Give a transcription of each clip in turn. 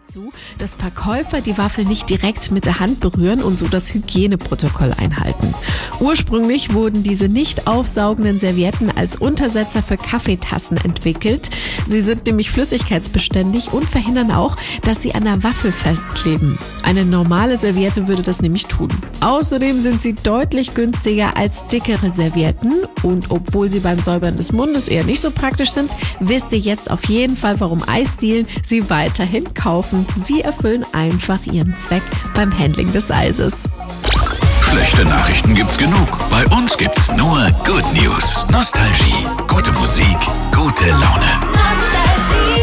dazu, dass Verkäufer die Waffel nicht direkt mit der Hand berühren und so das Hygieneprotokoll einhalten. Ursprünglich wurden diese nicht aufsaugenden Servietten als Untersetzer für Kaffeetassen entwickelt. Sie sind nämlich flüssigkeitsbeständig und verhindern auch, dass sie an der Waffel festkleben. Eine normale Serviette würde das nämlich tun. Außerdem sind sie deutlich günstiger als dickere Servietten und obwohl sie beim Säubern des Mundes eher nicht so praktisch sind, wisst ihr jetzt auf jeden Fall, warum Eisdielen sie weiterhin kaufen. Sie erfüllen einfach ihren Zweck beim Handling des Eises. Schlechte Nachrichten gibt's genug. Bei uns gibt's nur Good News. Nostalgie. Gute Musik. Gute Laune. Nostalgie.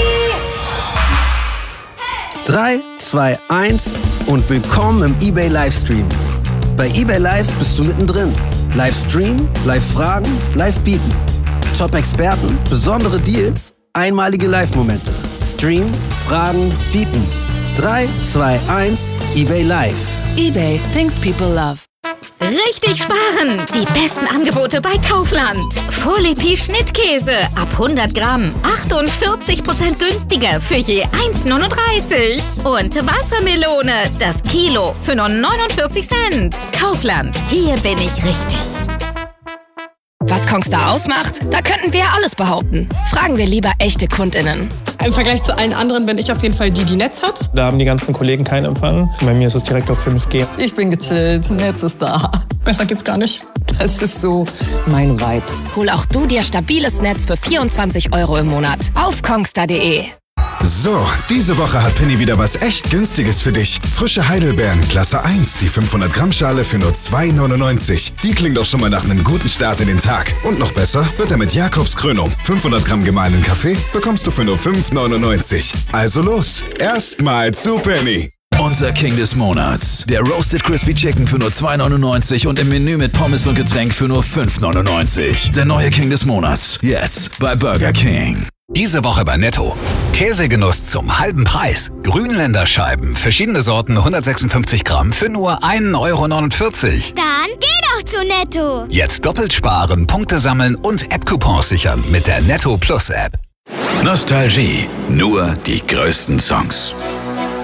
3, 2, 1 und willkommen im eBay Livestream. Bei eBay Live bist du mittendrin. Livestream, Live-Fragen, Live-Bieten. Top-Experten, besondere Deals, einmalige Live-Momente. Stream, Fragen, Bieten. 3, 2, 1, eBay Live. eBay, things people love. Richtig sparen! Die besten Angebote bei Kaufland. Folie Schnittkäse ab 100 Gramm. 48% günstiger für je 1,39. Und Wassermelone, das Kilo für nur 49 Cent. Kaufland, hier bin ich richtig. Was Kongstar ausmacht, da könnten wir alles behaupten. Fragen wir lieber echte KundInnen. Im Vergleich zu allen anderen bin ich auf jeden Fall die Netz hat. Da haben die ganzen Kollegen keinen Empfang. Bei mir ist es direkt auf 5G. Ich bin gechillt, Netz ist da. Besser geht's gar nicht. Das ist so mein Vibe. Hol auch du dir stabiles Netz für 24 € im Monat auf kongstar.de. So, diese Woche hat Penny wieder was echt Günstiges für dich. Frische Heidelbeeren, Klasse 1, die 500 Gramm Schale für nur 2,99. Die klingt doch schon mal nach einem guten Start in den Tag. Und noch besser wird er mit Jakobskrönung. 500 Gramm gemahlenen Kaffee bekommst du für nur 5,99. Also los, erstmal zu Penny. Unser King des Monats. Der Roasted Crispy Chicken für nur 2,99 und im Menü mit Pommes und Getränk für nur 5,99. Der neue King des Monats. Jetzt bei Burger King. Diese Woche bei Netto. Käsegenuss zum halben Preis. Grünländer Scheiben, verschiedene Sorten, 156 Gramm für nur 1,49 €. Dann geh doch zu Netto. Jetzt doppelt sparen, Punkte sammeln und App-Coupons sichern mit der Netto Plus App. Nostalgie. Nur die größten Songs.